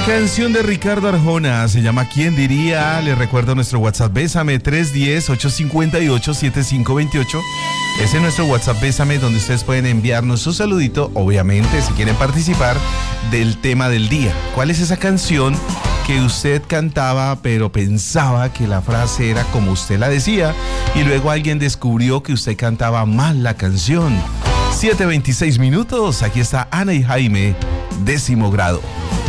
Canción de Ricardo Arjona, se llama ¿Quién diría? Les recuerdo nuestro WhatsApp Bésame 310-858-7528. Ese es nuestro WhatsApp Bésame, donde ustedes pueden enviarnos su saludito, obviamente, si quieren participar del tema del día. ¿Cuál es esa canción que usted cantaba, pero pensaba que la frase era como usted la decía, y luego alguien descubrió que usted cantaba mal la canción? 7:26 minutos, aquí está Ana y Jaime, 10º grado.